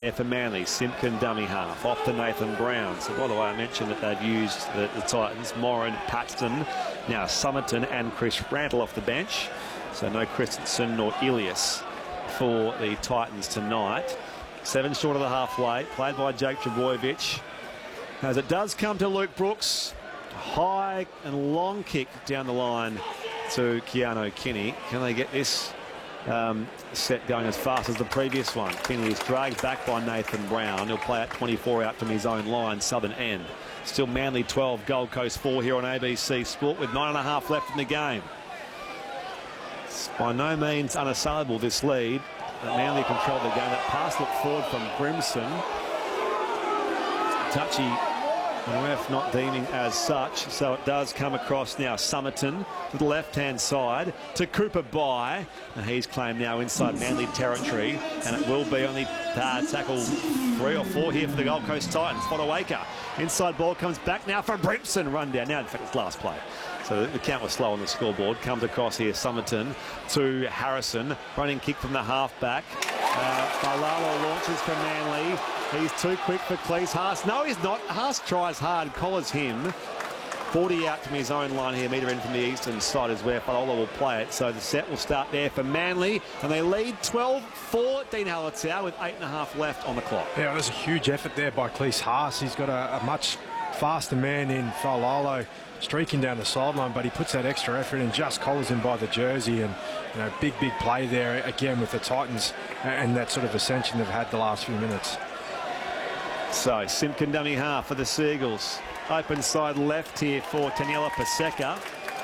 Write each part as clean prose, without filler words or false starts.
there for Manly. Simpkin dummy half off to Nathan Brown. So by the way, I mentioned that they'd used the Titans, Moran, Paxton, now Somerton and Chris Rantle off the bench. So no Christensen nor Ilias for the Titans tonight. 7 short of the halfway, played by Jake Trbojevic. As it does come to Luke Brooks, high and long kick down the line to Keanu Kinney. Can they get this set going as fast as the previous one? Kinney is dragged back by Nathan Brown. He'll play at 24 out from his own line, southern end. Still Manly 12, Gold Coast 4 here on ABC Sport with 9.5 left in the game. It's by no means unassailable, this lead. But Manly controlled the game. That pass looked forward from Grimson. Touchy, the ref not deeming as such. So it does come across now. Somerton to the left-hand side to Cooper Bye. And he's claimed now inside Manly territory. And it will be only tackle 3 or 4 here for the Gold Coast Titans. Fodawaker. Inside ball comes back now for Brimson. Run down. Now, in fact, it's last play. So the count was slow on the scoreboard. Comes across here, Somerton to Harrison. Running kick from the halfback. Balalo launches for Manly. He's too quick for Cleese Haas. No, he's not. Haas tries hard, collars him. 40 out from his own line here, metre in from the eastern side is where Falola will play it. So the set will start there for Manly, and they lead 12-4. Dean Hallertau with 8.5 left on the clock. Yeah, well, there's a huge effort there by Cleese Haas. He's got a much faster man in Falola, streaking down the sideline, but he puts that extra effort and just collars him by the jersey. And big play there again with the Titans and that sort of ascension they've had the last few minutes. So Simpkin dummy half for the Seagulls. Open side left here for Taniela Paseka.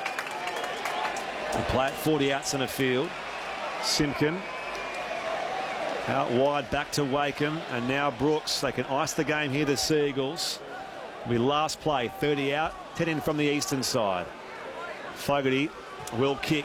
They play at 40 out centre field. Simpkin out wide back to Wakeham, and now Brooks. They can ice the game here, the Seagulls. We last play 30 out, 10 in from the eastern side. Fogarty will kick.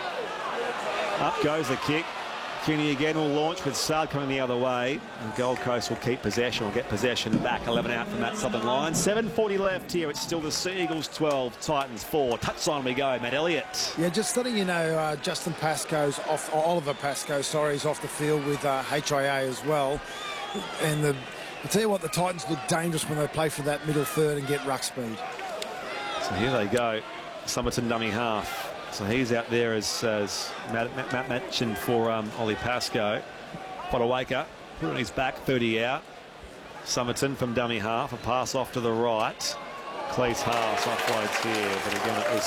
Up goes the kick. Kinney again will launch with Sard coming the other way. And Gold Coast will keep possession, will get possession back. 11 out from that southern line. 7:40 left here. It's still the Seagulls 12, Titans 4. Touchline we go, Matt Elliott. Yeah, just letting you know, Justin Pascoe's off, or Oliver Pascoe, sorry, is off the field with HIA as well. And I'll tell you what, the Titans look dangerous when they play for that middle third and get ruck speed. So here they go. Somerton dummy half. So he's out there as Matt mentioned for Ollie Pascoe. Fodawaker put on his back, 30 out. Somerton from dummy half. A pass off to the right. Cleese Haas offloads here, but again it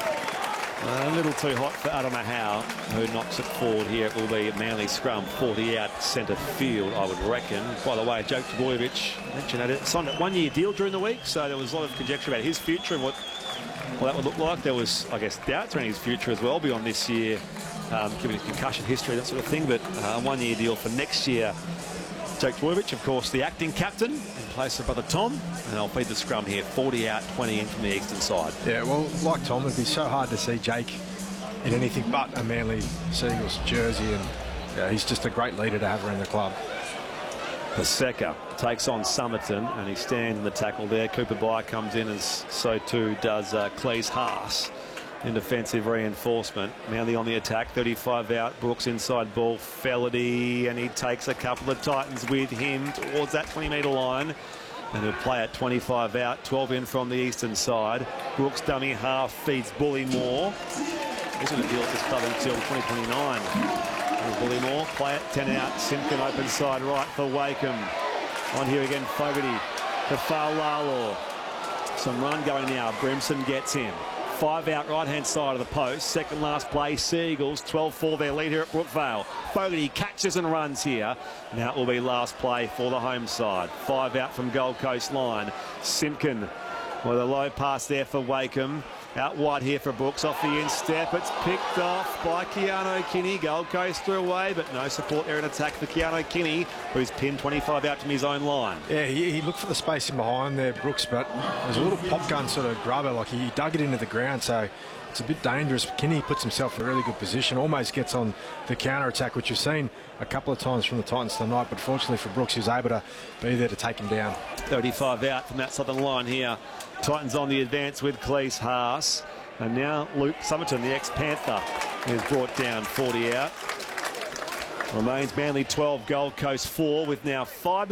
was a little too hot for Adama Howe, who knocks it forward here. It will be a Manly scrum, 40 out centre field, I would reckon. By the way, Jake Trbojevic mentioned it signed a 1-year deal during the week, so there was a lot of conjecture about his future and what that would look like. There was, I guess, doubts around his future as well beyond this year, given his concussion history, that sort of thing. But a 1-year deal for next year. Jake Trbojevic, of course, the acting captain in place of brother Tom, and they'll feed the scrum here. 40 out, 20 in from the eastern side. Yeah, well, like Tom, it'd be so hard to see Jake in anything but a Manly Seagulls jersey, and he's just a great leader to have around the club. Paseka takes on Somerton, and he stands in the tackle there. Cooper Bye comes in, as so too does Cleese Haas in defensive reinforcement. Manly on the attack, 35 out. Brooks inside ball, Felady, and he takes a couple of Titans with him towards that 20-metre line. And he'll play at 25 out, 12 in from the eastern side. Brooks dummy half feeds Bullymore. He's going to deal with this club until 2029. Bullymore, play it, 10 out. Simpkin open side right for Wakeham. On here again, Fogarty to Fa'alalo. Some run going now. Brimson gets him. 5 out, right-hand side of the post. Second last play, Seagulls. 12-4 their lead here at Brookvale. Fogarty catches and runs here. Now it will be last play for the home side. 5 out from Gold Coast line. Simpkin with a low pass there for Wakeham. Out wide here for Brooks off the instep. It's picked off by Keanu Kinney. Gold Coast threw away, but no support there in attack for Keanu Kinney, who's pinned 25 out from his own line. Yeah, he looked for the space in behind there, Brooks, but there's a little pop gun sort of grubber, like he dug it into the ground, so it's a bit dangerous. Kinney puts himself in a really good position, almost gets on the counter-attack, which you've seen a couple of times from the Titans tonight, but fortunately for Brooks, he was able to be there to take him down. 35 out from that southern line here. Titans on the advance with Cleese Haas. And now Luke Somerton, the ex-Panther, is brought down 40 out. Remains Manly 12, Gold Coast 4, with now 5